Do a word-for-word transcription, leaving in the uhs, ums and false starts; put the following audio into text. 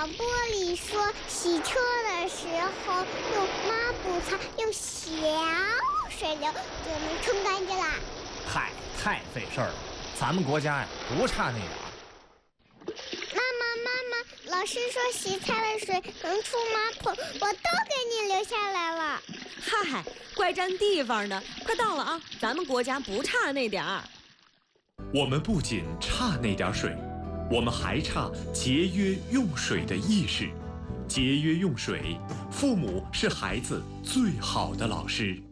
玻璃说，洗车的时候用抹布擦，用小水流就能冲干净啦。 嗨，太费事儿了，咱们国家呀不差那点儿。 妈妈妈妈，老师说洗菜的水能出马桶，我都给你留下来了。 嗨，怪占地方的，快到了啊！咱们国家不差那点儿。 我们不仅差那点水，我们还差节约用水的意识。节约用水，父母是孩子最好的老师。